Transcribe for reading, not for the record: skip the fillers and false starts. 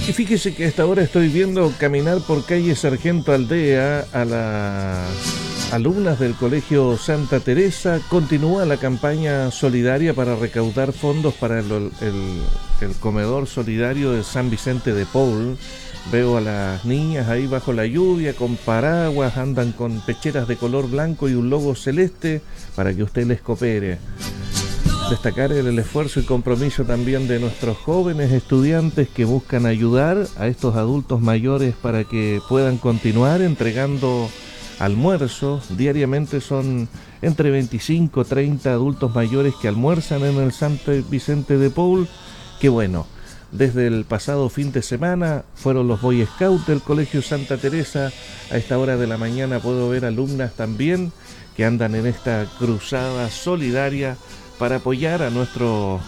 Y fíjese que a esta hora estoy viendo caminar por calle Sargento Aldea a las alumnas del Colegio Santa Teresa. Continúa la campaña solidaria para recaudar fondos para el comedor solidario de San Vicente de Paul. Veo a las niñas ahí bajo la lluvia con paraguas, andan con pecheras de color blanco y un logo celeste para que usted les coopere. Destacar el esfuerzo y compromiso también de nuestros jóvenes estudiantes que buscan ayudar a estos adultos mayores para que puedan continuar entregando almuerzo. Diariamente son entre 25 y 30 adultos mayores que almuerzan en el San Vicente de Paul. Qué bueno. Desde el pasado fin de semana fueron los Boy Scouts del Colegio Santa Teresa. A esta hora de la mañana puedo ver alumnas también que andan en esta cruzada solidaria para apoyar a nuestros